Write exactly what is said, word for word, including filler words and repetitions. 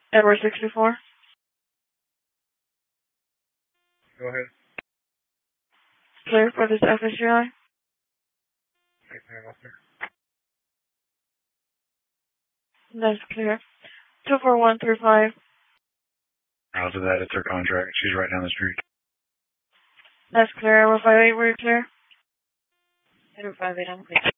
Edward sixty-four. Go ahead. Clear for this F S G I. Okay, clear, officer. That's clear. two four one three five. Roger that, it's her contract. She's right down the street. That's clear. Edward five eight, were you clear? Edward five eight, I'm clear.